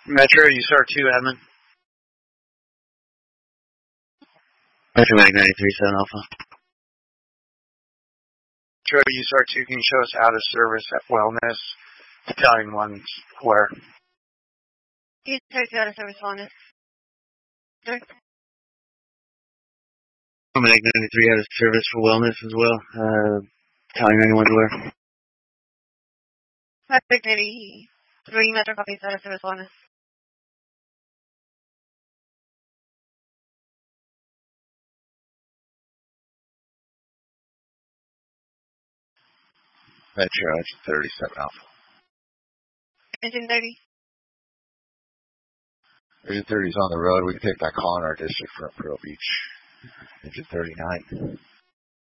Metro, you start 2, Edmund. Metro Mag 93.7 Alpha. Metro, you start 2, can you show us out of service at Wellness? Battalion 1 where? You start 2 out of service Wellness. Sir? Mag 93 out of service for Wellness as well. Battalion 91 where? Mag 93 Metro copies out of service Wellness. Metro, Engine 37 Alpha. Engine 30. Engine 30 is on the road. We can take that call in our district from Pearl Beach. Engine 39.